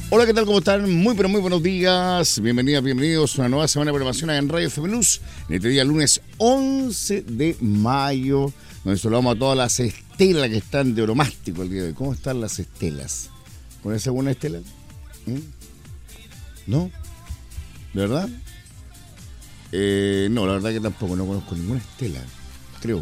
Hola, ¿qué tal? ¿Cómo están? Muy, pero muy buenos días. Bienvenidos a una nueva semana de programación en Radio FM Luz. En este día, lunes 11 de mayo, donde saludamos a todas las estelas que están de oromástico el día de hoy. ¿Cómo están las estelas? ¿Conoces alguna estela? ¿No? ¿De verdad? No, la verdad que tampoco. No conozco ninguna estela. Creo.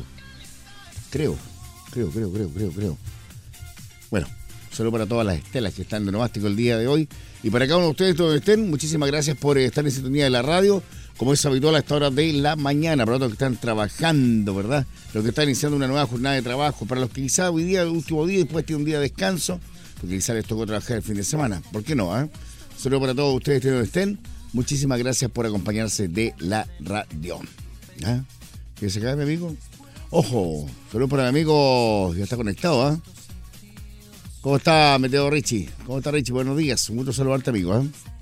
Bueno. Solo para todas las estelas que están de nomástico el día de hoy. Y para cada uno de ustedes donde estén, muchísimas gracias por estar en sintonía de la radio, como es habitual a esta hora de la mañana, para los que están trabajando, ¿verdad? Los que están iniciando una nueva jornada de trabajo, para los que quizá hoy día, el último día, después tiene un día de descanso, porque quizá les tocó trabajar el fin de semana. ¿Por qué no? Solo para todos ustedes donde estén, muchísimas gracias por acompañarse de la radio. ¿Qué se cae, mi amigo? Ojo, solo para mi amigo, ya está conectado, ¿Cómo está, Meteo Richie? ¿Cómo está, Richie? Buenos días. Un gusto saludarte, amigo.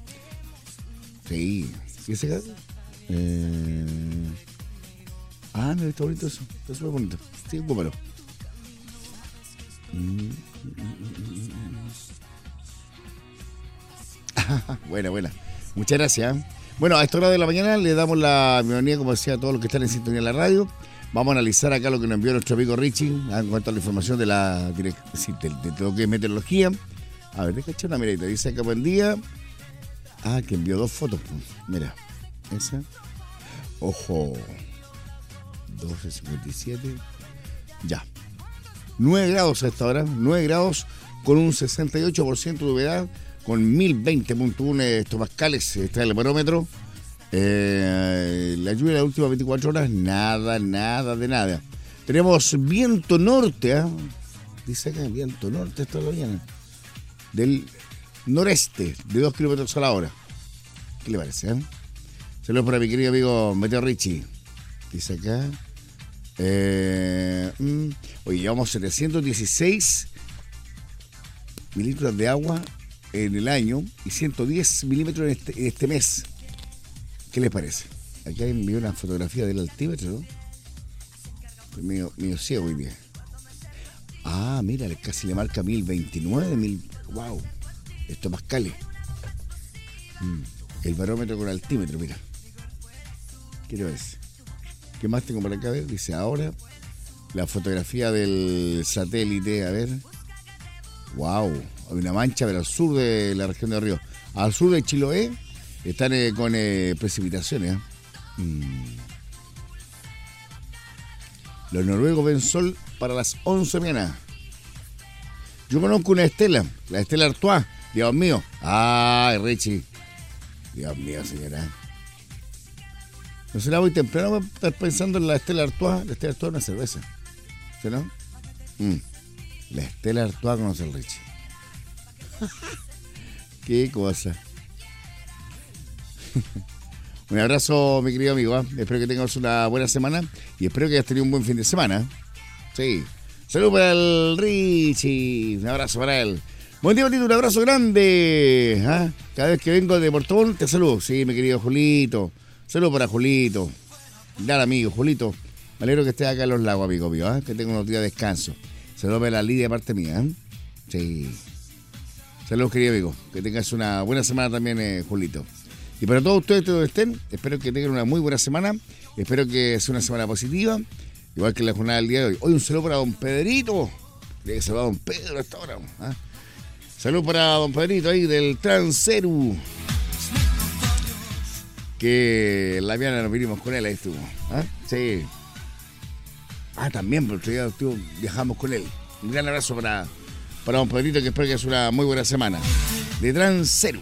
Sí. ¿Qué se cae? Mira, está bonito eso. Está súper bonito. Sí, ocúpalo. Buena. Muchas gracias. Bueno, a esta hora de la mañana le damos la bienvenida, como decía, a todos los que están en sintonía de la radio. Vamos a analizar acá lo que nos envió nuestro amigo Richie en cuanto a la información de la de lo que es meteorología. A ver, déjame echar una miradita. Dice acá, buen día. Que envió 2 fotos. Mira, esa. Ojo. 12:57. Ya. 9 grados a esta hora. 9 grados con un 68% de humedad. Con 1020.1 hectopascales está el barómetro. La lluvia de las últimas 24 horas, nada de nada. Tenemos viento norte, dice acá, viento norte esta mañana, del noreste, de 2 kilómetros a la hora. ¿Qué le parece? Saludos para mi querido amigo Meteo Richie. Dice acá. Oye, llevamos 716 mililitros de agua en el año y 110 milímetros en este mes. ¿Qué les parece? Acá envió una fotografía del altímetro, ¿no? Estoy medio ciego hoy día. Mira, casi le marca 1029, wow. Esto pascales. El barómetro con altímetro, mira. ¿Qué te parece? ¿Qué más tengo por acá? A ver, dice ahora la fotografía del satélite, a ver. Wow, hay una mancha pero al sur de la región de Río. Al sur de Chiloé están con precipitaciones. Los noruegos ven sol para las 11 de la mañana. Yo conozco una estela, la estela Artois. Dios mío. Richie. Dios mío, señora. ¿No será muy temprano para estar pensando en la estela Artois? La estela Artois es una cerveza. ¿Sí, no? La estela Artois conoce el Richie. Qué cosa. Un abrazo, mi querido amigo. Espero que tengas una buena semana y espero que hayas tenido un buen fin de semana. Sí. Saludos para el Richie. Un abrazo para él. Buen día, Martito. Un abrazo grande. Cada vez que vengo de Puerto Montt te saludo. Sí, mi querido Julito. Saludos para Julito. Gran amigo, Julito. Me alegro que estés acá en Los Lagos, amigo mío. Que tenga unos días de descanso. Saludos para la Lidia de parte mía. Sí. Saludos, querido amigo. Que tengas una buena semana también, Julito. Y para todos ustedes donde estén, espero que tengan una muy buena semana. Espero que sea una semana positiva, igual que la jornada del día de hoy. Hoy un saludo para don Pedrito. Tiene que saludar a don Pedro hasta ahora. Saludos para don Pedrito ahí del Transeru. Que la mañana nos vinimos con él, ahí estuvo. Sí. También, porque ya viajamos con él. Un gran abrazo para don Pedrito, que espero que sea una muy buena semana. De Transeru.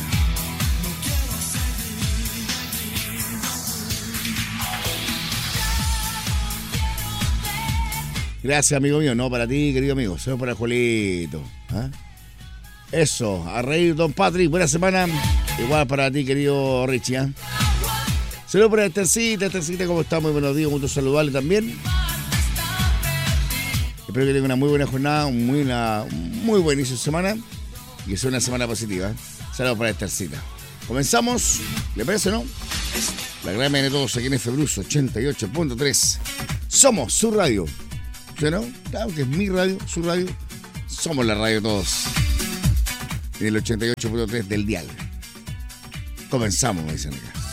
Gracias, amigo mío. No, para ti, querido amigo. Saludos para Julito. Eso, a reír, don Patrick. Buena semana. Igual para ti, querido Richie. Saludos para Estercita, ¿cómo está? Muy buenos días. Un gusto saludarle también. Espero que tenga una muy buena jornada, un muy buen inicio de semana y que sea una semana positiva. Saludos para Estercita. Comenzamos. ¿Le parece, no? La gran mayoría de todos aquí en Februz 88.3. Somos su radio. ¿Sí, no? Claro que es mi radio, su radio. Somos la radio todos. en el 88.3 del dial. Comenzamos, me dicen acá.